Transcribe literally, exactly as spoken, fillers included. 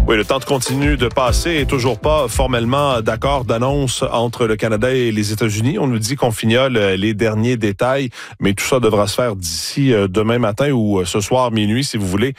Oui, le temps continue de passer et toujours pas formellement d'accord d'annonce entre le Canada et les États-Unis. On nous dit qu'on fignole les derniers détails, mais tout ça devra se faire d'ici demain matin ou ce soir minuit, si vous voulez,